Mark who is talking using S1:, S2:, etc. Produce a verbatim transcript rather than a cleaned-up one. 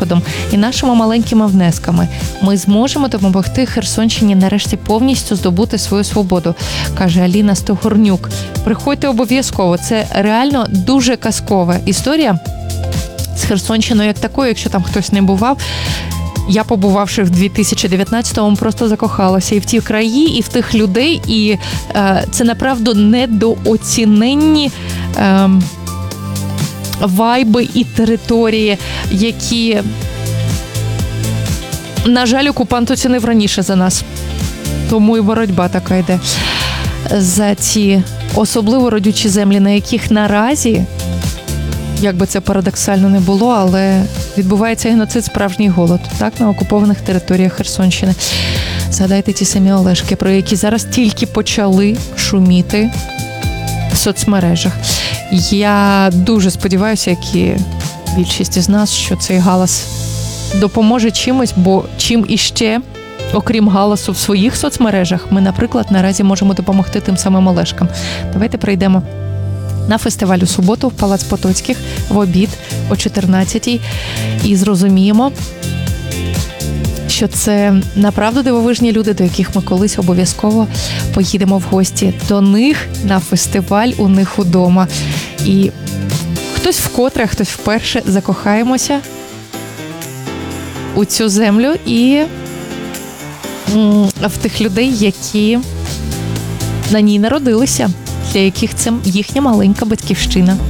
S1: прикладом і нашими маленькими внесками ми зможемо допомогти Херсонщині нарешті повністю здобути свою свободу, каже Аліна Стогорнюк. Приходьте обов'язково. Це реально дуже казкова історія з Херсонщиною як такою, якщо там хтось не бував. Я, побувавши в дві тисячі дев'ятнадцятому, просто закохалася і в ті краї, і в тих людей, і е, це, направду, недооціненні е, вайби і території, які, на жаль, окупант оцінив раніше за нас. Тому і боротьба така йде за ці особливо родючі землі, на яких наразі, як би це парадоксально не було, але відбувається геноцид, справжній голод, так, на окупованих територіях Херсонщини. Згадайте ті самі Олешки, про які зараз тільки почали шуміти в соцмережах. Я дуже сподіваюся, як і більшість із нас, що цей галас допоможе чимось, бо чим іще, окрім галасу в своїх соцмережах, ми, наприклад, наразі можемо допомогти тим самим Олешкам. Давайте прийдемо на фестиваль у суботу в Палац Потоцьких в обід о чотирнадцятій і зрозуміємо, що це направду дивовижні люди, до яких ми колись обов'язково поїдемо в гості до них на фестиваль у них удома. І хтось вкотре, хтось вперше закохаємося у цю землю і в тих людей, які на ній народилися, для яких це їхня маленька батьківщина.